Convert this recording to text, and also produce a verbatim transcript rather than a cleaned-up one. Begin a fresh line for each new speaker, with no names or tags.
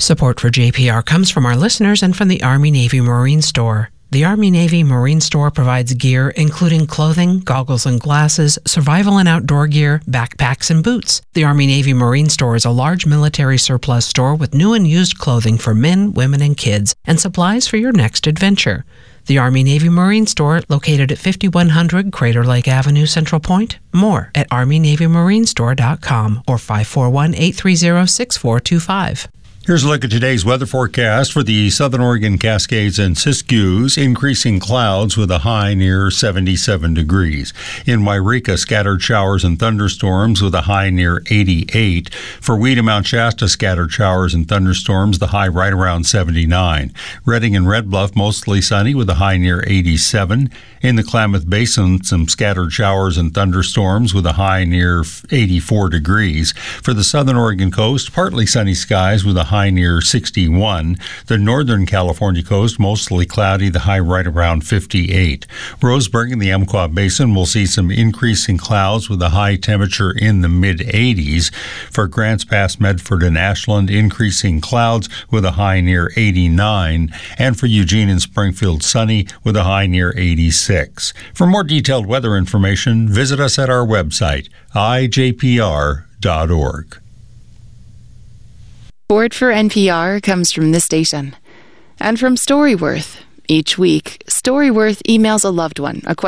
Support for J P R comes from our listeners and from the Army Navy Marine Store. The Army Navy Marine Store provides gear including clothing, goggles and glasses, survival and outdoor gear, backpacks and boots. The Army Navy Marine Store is a large military surplus store with new and used clothing for men, women, and kids, and supplies for your next adventure. The Army Navy Marine Store, located at fifty-one hundred Crater Lake Avenue, Central Point. More at army navy marine store dot com or five four one, eight three zero, six four two five.
Here's a look at today's weather forecast for the Southern Oregon Cascades and Siskiyous. Increasing clouds with a high near seventy-seven degrees. In Wairika, scattered showers and thunderstorms with a high near eighty-eight. For Weed and Mount Shasta, scattered showers and thunderstorms, the high right around seventy-nine. Redding and Red Bluff, mostly sunny with a high near eighty-seven. In the Klamath Basin, some scattered showers and thunderstorms with a high near eighty-four degrees. For the Southern Oregon coast, partly sunny skies with a high near sixty-one. The Northern California coast, mostly cloudy, the high right around fifty-eight. Roseburg and the Umpqua Basin will see some increasing clouds with a high temperature in the mid-eighties. For Grants Pass, Medford, and Ashland, increasing clouds with a high near eighty-nine. And for Eugene and Springfield, sunny with a high near eighty-six. For more detailed weather information, visit us at our website, i j p r dot org.
Support for N P R comes from this station and from Storyworth. Each week, Storyworth emails a loved one a question